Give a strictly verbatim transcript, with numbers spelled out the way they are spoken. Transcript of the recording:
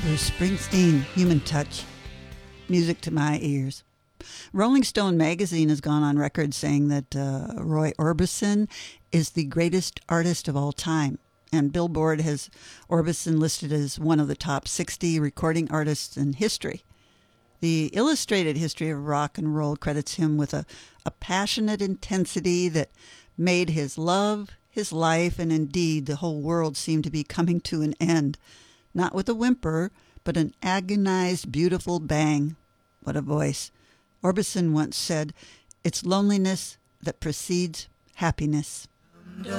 Bruce Springsteen, Human Touch. Music to my ears. Rolling Stone magazine has gone on record saying that uh, Roy Orbison is the greatest artist of all time. And Billboard has Orbison listed as one of the top sixty recording artists in history. The Illustrated History of Rock and Roll credits him with a, a passionate intensity that made his love, his life, and indeed the whole world seem to be coming to an end. Not with a whimper, but an agonized, beautiful bang. What a voice. Orbison once said, "It's loneliness that precedes happiness."